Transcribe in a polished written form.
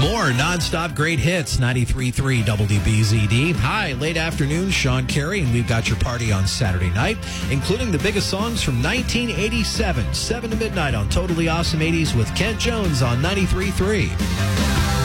More nonstop great hits, 93.3 WBZD. Hi, late afternoon, Sean Carey, and we've got your party on Saturday night, including the biggest songs from 1987, 7 to midnight on Totally Awesome 80s with Kent Jones on 93.3.